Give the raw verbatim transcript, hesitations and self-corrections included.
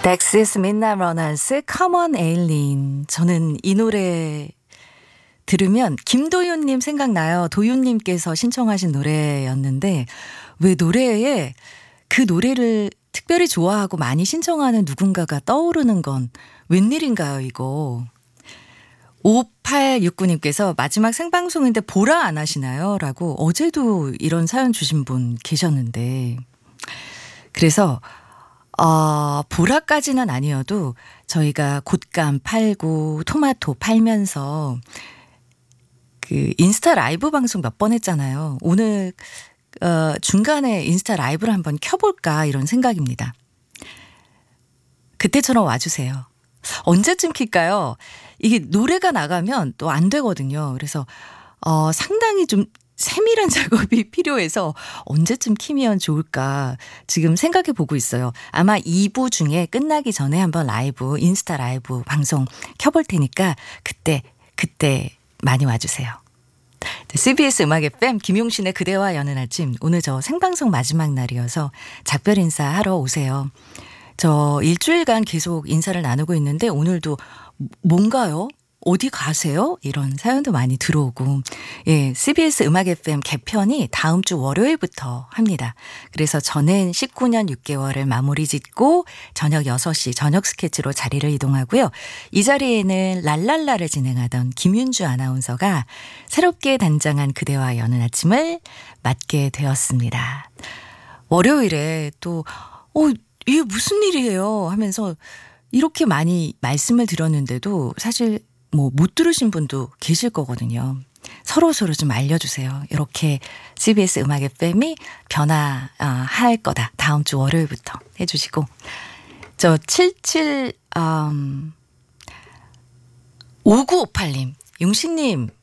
덱시스 midnight runners come on 에일린. 저는 이 노래 들으면 김도윤님 생각나요. 도윤님께서 신청하신 노래였는데 왜 노래에 그 노래를 특별히 좋아하고 많이 신청하는 누군가가 떠오르는 건 웬일인가요 이거. 오팔육구님께서 마지막 생방송인데 보라 안 하시나요? 라고 어제도 이런 사연 주신 분 계셨는데 그래서 어, 보라까지는 아니어도 저희가 곶감 팔고 토마토 팔면서 그 인스타 라이브 방송 몇 번 했잖아요. 오늘 어, 중간에 인스타 라이브를 한번 켜볼까 이런 생각입니다. 그때처럼 와주세요. 언제쯤 킬까요? 이게 노래가 나가면 또 안 되거든요. 그래서 어, 상당히 좀 세밀한 작업이 필요해서 언제쯤 키면 좋을까 지금 생각해 보고 있어요. 아마 이 부 중에 끝나기 전에 한번 라이브 인스타 라이브 방송 켜볼 테니까 그때 그때 많이 와주세요. 씨비에스 음악 에프엠 김용신의 그대와 여는 아침. 오늘 저 생방송 마지막 날이어서 작별 인사 하러 오세요. 저 일주일간 계속 인사를 나누고 있는데 오늘도 뭔가요? 어디 가세요? 이런 사연도 많이 들어오고 예, 씨비에스 음악 에프엠 개편이 다음 주 월요일부터 합니다. 그래서 저는 십구 년 육 개월을 마무리 짓고 저녁 여섯 시 저녁 스케치로 자리를 이동하고요. 이 자리에는 랄랄라를 진행하던 김윤주 아나운서가 새롭게 단장한 그대와 여는 아침을 맡게 되었습니다. 월요일에 또 어, 이게 무슨 일이에요 하면서 이렇게 많이 말씀을 드렸는데도 사실 뭐 못 들으신 분도 계실 거거든요. 서로 서로 좀 알려주세요. 이렇게 씨비에스 음악 에프엠이 변화할 거다. 다음 주 월요일부터 해주시고 저 칠칠 음, 오구오팔님 용신님